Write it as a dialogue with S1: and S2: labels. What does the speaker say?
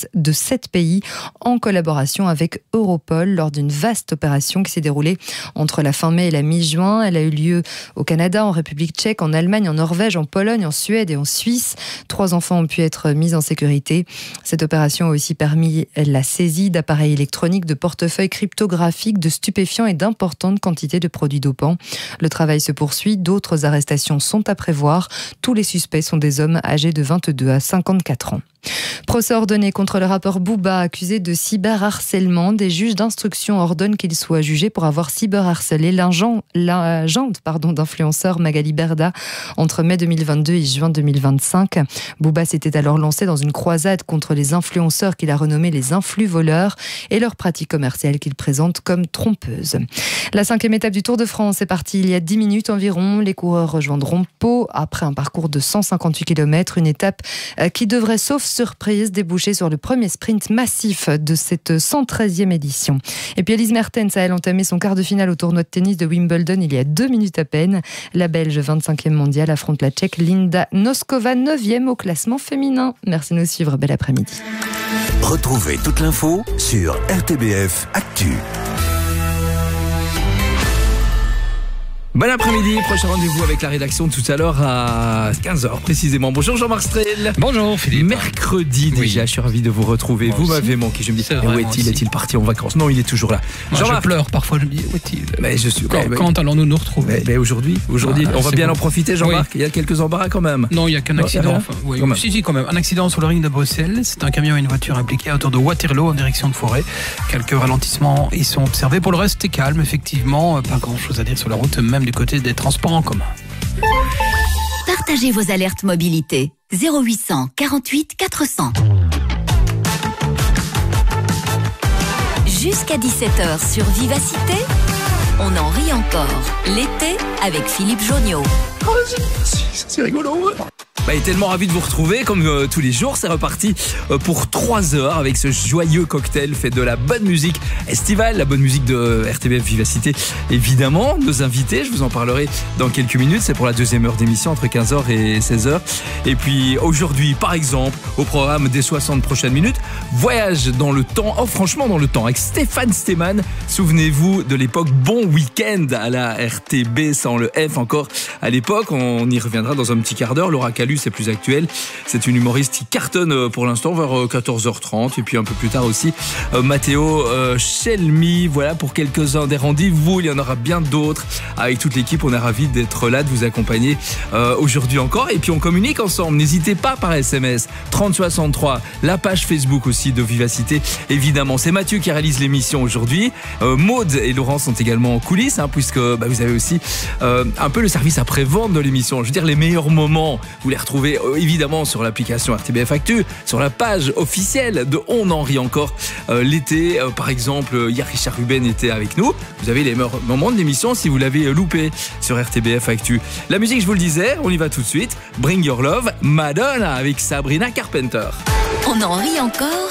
S1: forces de 7 pays en collaboration avec Europol lors d'une vaste opération qui s'est déroulée entre la fin mai et la mi-juin. Elle a eu lieu au Canada, en République tchèque, en Allemagne, en Norvège, en Pologne, en Suède et en Suisse. 3 enfants ont pu être mis en sécurité. Cette opération a aussi permis la saisie d'appareils électroniques, de portefeuilles cryptographiques, de stupéfiants et d'importantes quantités de produits dopants. Le travail se poursuit, d'autres arrestations sont à prévoir. Tous les suspects sont des hommes âgés de 22 à 54 ans. Procès ordonné contre le rappeur Booba, accusé de cyberharcèlement. Des juges d'instruction ordonnent qu'il soit jugé pour avoir cyberharcelé l'agente d'influenceur Magali Berda entre mai 2022 et juin 2025. Booba s'était alors lancé dans une croisade contre les influenceurs qu'il a renommés les influx-voleurs et leurs pratiques commerciales qu'il présente comme trompeuses. La 5e étape du Tour de France est partie il y a 10 minutes environ. Les coureurs rejoindront Pau après un parcours de 158 km, une étape qui devrait, sauf surprise, déboucher sur le premier sprint massif de cette 113e édition. Et puis Elise Mertens a entamé son quart de finale au tournoi de tennis de Wimbledon il y a 2 minutes à peine. La Belge 25e mondiale affronte la Tchèque Linda Noskova, 9e au classement féminin. Merci de nous suivre, bel après-midi.
S2: Retrouvez toute l'info sur RTBF Actu.
S3: Bon après-midi, prochain rendez-vous avec la rédaction tout à l'heure à 15h précisément. Bonjour Jean-Marc Strel.
S4: Bonjour Philippe.
S3: Mercredi déjà, je suis ravi de vous retrouver. Moi vous m'avez manqué, je me dis, où est-il ? Est-il parti en vacances ? Non, il est toujours là.
S4: Je pleure parfois, je me dis, où est-il ?
S3: Mais je suis...
S4: Quand allons-nous nous retrouver ?
S3: Mais aujourd'hui, on va bien en profiter Jean-Marc. Il y a quelques embarras quand même.
S4: Non, il n'y a qu'un accident. Quand même. Un accident sur le ring de Bruxelles. C'est un camion et une voiture impliqués à hauteur de Waterloo en direction de Forêt. Quelques ralentissements y sont observés. Pour le reste, c'est calme, effectivement. Pas grand-chose à dire sur la route, même du côté des transports en commun.
S5: Partagez vos alertes mobilité. 0800 48 400. Jusqu'à 17h sur Vivacité, on en rit encore. L'été avec Philippe Joniaux.
S3: C'est rigolo. Il est tellement ravi de vous retrouver, comme tous les jours. C'est reparti pour 3 heures avec ce joyeux cocktail fait de la bonne musique estivale, la bonne musique de RTBF Vivacité. Évidemment, nos invités, je vous en parlerai dans quelques minutes. C'est pour la 2e heure d'émission entre 15h et 16h. Et puis aujourd'hui, par exemple, au programme des 60 prochaines minutes, voyage dans le temps, franchement dans le temps, avec Stéphane Stéman. Souvenez-vous de l'époque Bon Week-end à la RTB, sans le F encore à l'époque. On y reviendra dans un petit quart d'heure. Laura Calus, c'est plus actuel. C'est une humoriste qui cartonne pour l'instant vers 14h30. Et puis un peu plus tard aussi, Matteo Chelmy. Voilà pour quelques-uns des rendez-vous. Il y en aura bien d'autres. Avec toute l'équipe, on est ravis d'être là, de vous accompagner aujourd'hui encore. Et puis on communique ensemble. N'hésitez pas par SMS 3063. La page Facebook aussi de Vivacité. Évidemment, c'est Mathieu qui réalise l'émission aujourd'hui. Maude et Laurent sont également en coulisses, puisque vous avez aussi un peu le service après-vente de l'émission. Je veux dire, les meilleurs moments, vous les retrouvez évidemment sur l'application RTBF Actu, sur la page officielle de On en rit encore l'été. Par exemple, hier Richard Ruben était avec nous. Vous avez les meilleurs moments de l'émission si vous l'avez loupé sur RTBF Actu. La musique, je vous le disais, on y va tout de suite. Bring Your Love, Madonna avec Sabrina Carpenter.
S5: On en rit encore